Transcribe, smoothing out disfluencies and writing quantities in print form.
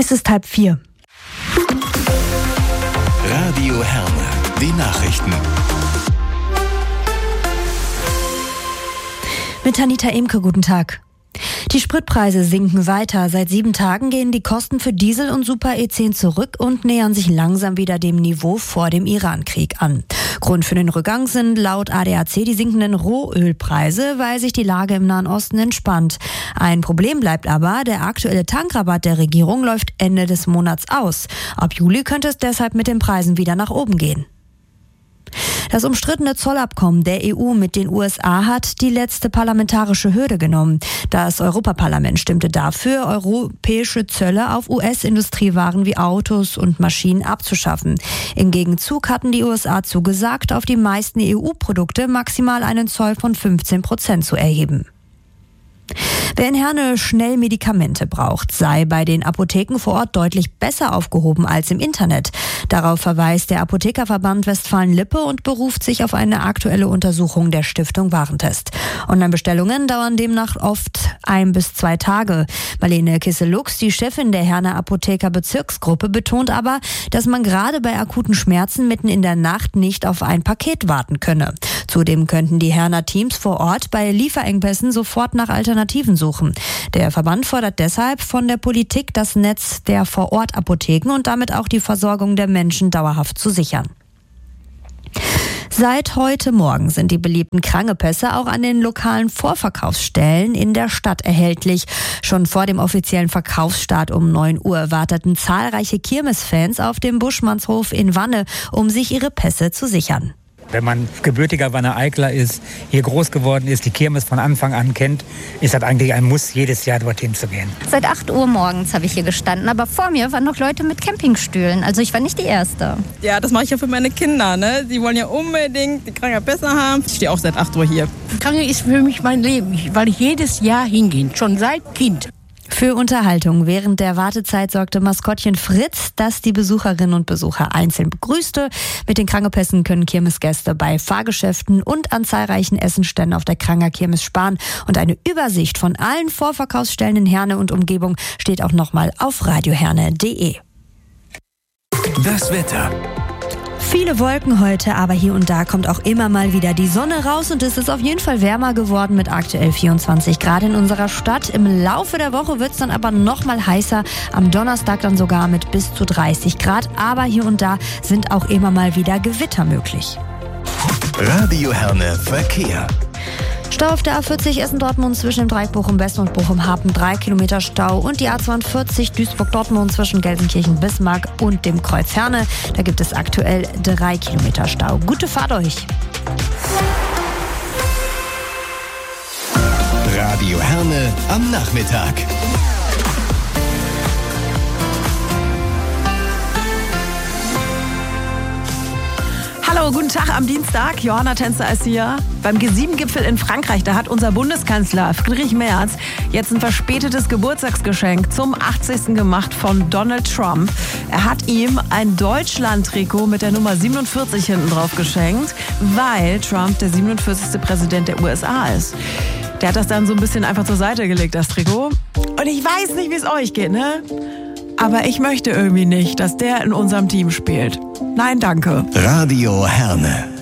Es ist 3:30. Radio Herne, die Nachrichten. Mit Anita Emke, guten Tag. Die Spritpreise sinken weiter. Seit 7 Tagen gehen die Kosten für Diesel und Super E10 zurück und nähern sich langsam wieder dem Niveau vor dem Iran-Krieg an. Grund für den Rückgang sind laut ADAC die sinkenden Rohölpreise, weil sich die Lage im Nahen Osten entspannt. Ein Problem bleibt aber, der aktuelle Tankrabatt der Regierung läuft Ende des Monats aus. Ab Juli könnte es deshalb mit den Preisen wieder nach oben gehen. Das umstrittene Zollabkommen der EU mit den USA hat die letzte parlamentarische Hürde genommen. Das Europaparlament stimmte dafür, europäische Zölle auf US-Industriewaren wie Autos und Maschinen abzuschaffen. Im Gegenzug hatten die USA zugesagt, auf die meisten EU-Produkte maximal einen Zoll von 15% zu erheben. Wer in Herne schnell Medikamente braucht, sei bei den Apotheken vor Ort deutlich besser aufgehoben als im Internet. Darauf verweist der Apothekerverband Westfalen-Lippe und beruft sich auf eine aktuelle Untersuchung der Stiftung Warentest. Online-Bestellungen dauern demnach oft 1 bis 2 Tage. Marlene Kissel-Lux, die Chefin der Herner Apotheker-Bezirksgruppe, betont aber, dass man gerade bei akuten Schmerzen mitten in der Nacht nicht auf ein Paket warten könne. Zudem könnten die Herner Teams vor Ort bei Lieferengpässen sofort nach Alternativen suchen. Der Verband fordert deshalb von der Politik, das Netz der Vor-Ort-Apotheken und damit auch die Versorgung der Menschen dauerhaft zu sichern. Seit heute Morgen sind die beliebten Krangepässe auch an den lokalen Vorverkaufsstellen in der Stadt erhältlich. Schon vor dem offiziellen Verkaufsstart um 9 Uhr warteten zahlreiche Kirmesfans auf dem Buschmannshof in Wanne, um sich ihre Pässe zu sichern. Wenn man gebürtiger Wanne-Eicler ist, hier groß geworden ist, die Kirmes von Anfang an kennt, ist das eigentlich ein Muss, jedes Jahr dorthin zu gehen. Seit 8 Uhr morgens habe ich hier gestanden, aber vor mir waren noch Leute mit Campingstühlen. Also ich war nicht die Erste. Ja, das mache ich ja für meine Kinder, ne? Die wollen ja unbedingt die Krankenpässe haben. Ich stehe auch seit 8 Uhr hier. Kranke ist für mich mein Leben, weil ich jedes Jahr hingehe, schon seit Kind. Für Unterhaltung während der Wartezeit sorgte Maskottchen Fritz, das die Besucherinnen und Besucher einzeln begrüßte. Mit den Krangepässen können Kirmesgäste bei Fahrgeschäften und an zahlreichen Essenständen auf der Kranger Kirmes sparen. Und eine Übersicht von allen Vorverkaufsstellen in Herne und Umgebung steht auch nochmal auf radioherne.de. Das Wetter. Viele Wolken heute, aber hier und da kommt auch immer mal wieder die Sonne raus und es ist auf jeden Fall wärmer geworden mit aktuell 24 Grad in unserer Stadt. Im Laufe der Woche wird es dann aber noch mal heißer, am Donnerstag dann sogar mit bis zu 30 Grad, aber hier und da sind auch immer mal wieder Gewitter möglich. Radio Herne Verkehr. Stau auf der A40 Essen-Dortmund zwischen dem Dreieck Bochum-West und Bochum-Hapen, 3 Kilometer Stau und die A42 Duisburg-Dortmund zwischen Gelsenkirchen-Bismarck und dem Kreuz Herne. Da gibt es aktuell 3 Kilometer Stau. Gute Fahrt euch! Radio Herne am Nachmittag. Hallo, guten Tag am Dienstag. Johanna Tänzer ist hier. Beim G7-Gipfel in Frankreich, da hat unser Bundeskanzler Friedrich Merz jetzt ein verspätetes Geburtstagsgeschenk zum 80. gemacht von Donald Trump. Er hat ihm ein Deutschland-Trikot mit der Nummer 47 hinten drauf geschenkt, weil Trump der 47. Präsident der USA ist. Der hat das dann so ein bisschen einfach zur Seite gelegt, das Trikot. Und ich weiß nicht, wie es euch geht, ne? Aber ich möchte irgendwie nicht, dass der in unserem Team spielt. Nein, danke. Radio Herne.